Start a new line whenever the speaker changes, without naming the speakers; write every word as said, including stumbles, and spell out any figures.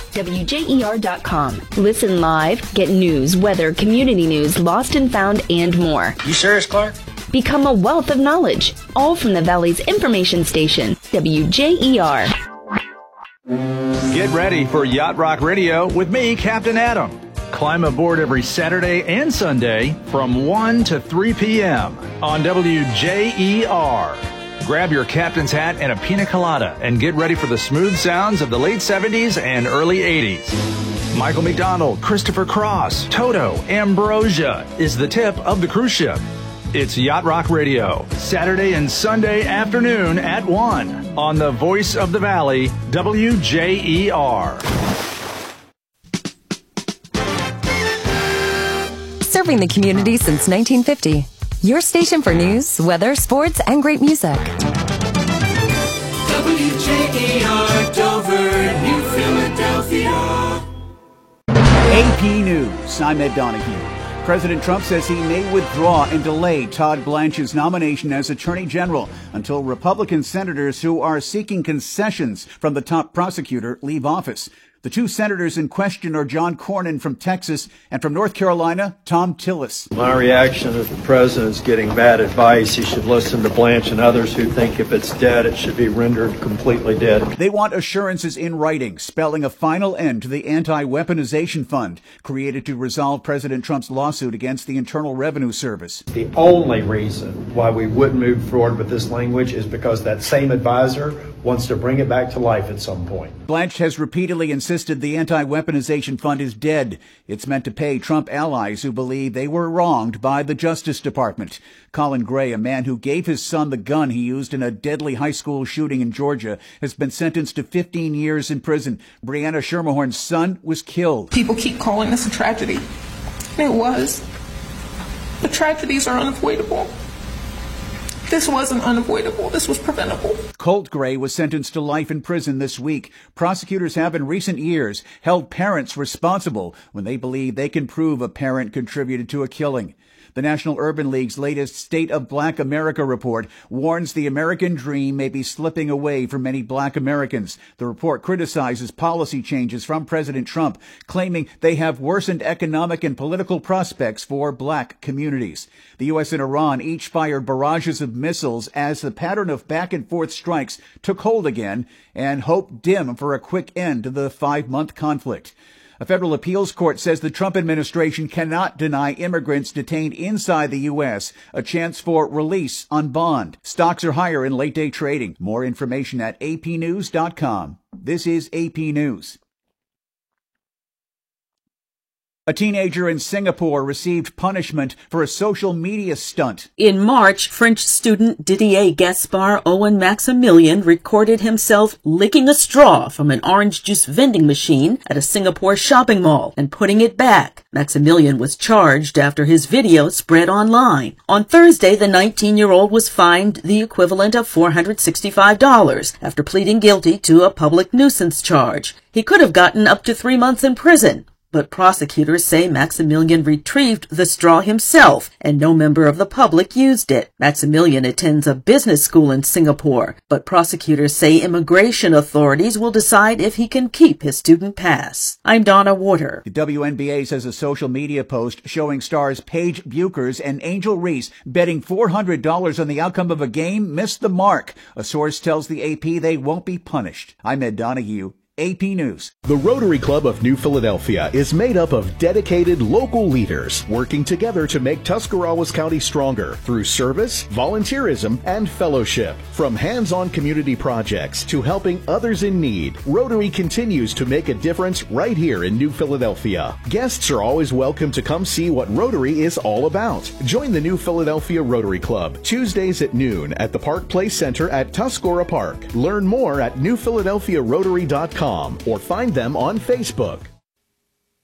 W J E R dot com. Listen live, get news, weather, community news, lost and found, and more.
You serious, Clark?
Become a wealth of knowledge, all from the Valley's information station, W J E R.
Get ready for Yacht Rock Radio with me, Captain Adam. Climb aboard every Saturday and Sunday from one to three p.m. on W J E R. Grab your captain's hat and a pina colada and get ready for the smooth sounds of the late seventies and early eighties. Michael McDonald, Christopher Cross, Toto, Ambrosia is the tip of the cruise ship. It's Yacht Rock Radio, Saturday and Sunday afternoon at one on the Voice of the Valley, W J E R.
Serving the community since nineteen fifty. Your station for news, weather, sports, and great music.
W J E R, Dover, New Philadelphia.
A P News, I'm Ed Donahue. President Trump says he may withdraw and delay Todd Blanche's nomination as Attorney General until Republican senators who are seeking concessions from the top prosecutor leave office. The two senators in question are John Cornyn from Texas and from North Carolina, Thom Tillis.
My reaction is the president's getting bad advice. He should listen to Blanche and others who think if it's dead, it should be rendered completely dead.
They want assurances in writing, spelling a final end to the anti-weaponization fund created to resolve President Trump's lawsuit against the Internal Revenue Service.
The only reason why we wouldn't move forward with this language is because that same advisor wants to bring it back to life at some point.
Blanche has repeatedly insisted the anti-weaponization fund is dead. It's meant to pay Trump allies who believe they were wronged by the Justice Department. Colin Gray, a man who gave his son the gun he used in a deadly high school shooting in Georgia, has been sentenced to fifteen years in prison. Brianna Schermerhorn's son was killed.
People keep calling this a tragedy. It was. The tragedies are unavoidable. This wasn't unavoidable. This was preventable.
Colt Gray was sentenced to life in prison this week. Prosecutors have in recent years held parents responsible when they believe they can prove a parent contributed to a killing. The National Urban League's latest State of Black America report warns the American dream may be slipping away for many black Americans. The report criticizes policy changes from President Trump, claiming they have worsened economic and political prospects for black communities. The U S and Iran each fired barrages of missiles as the pattern of back-and-forth strikes took hold again, and hope dim for a quick end to the five-month conflict. A federal appeals court says the Trump administration cannot deny immigrants detained inside the U S a chance for release on bond. Stocks are higher in late-day trading. More information at A P news dot com. This is A P News. A teenager in Singapore received punishment for a social media stunt.
In March, French student Didier Gaspard Owen Maximilian recorded himself licking a straw from an orange juice vending machine at a Singapore shopping mall and putting it back. Maximilian was charged after his video spread online. On Thursday, the nineteen-year-old was fined the equivalent of four hundred sixty-five dollars after pleading guilty to a public nuisance charge. He could have gotten up to three months in prison. But prosecutors say Maximilian retrieved the straw himself and no member of the public used it. Maximilian attends a business school in Singapore, but prosecutors say immigration authorities will decide if he can keep his student pass. I'm Donna Warder.
The W N B A says a social media post showing stars Paige Buchers and Angel Reese betting four hundred dollars on the outcome of a game missed the mark. A source tells the A P they won't be punished. I'm Ed Donahue. A P News.
The Rotary Club of New Philadelphia is made up of dedicated local leaders working together to make Tuscarawas County stronger through service, volunteerism, and fellowship. From hands-on community projects to helping others in need, Rotary continues to make a difference right here in New Philadelphia. Guests are always welcome to come see what Rotary is all about. Join the New Philadelphia Rotary Club Tuesdays at noon at the Park Place Center at Tuscarora Park. Learn more at new philadelphia rotary dot com or find them on Facebook.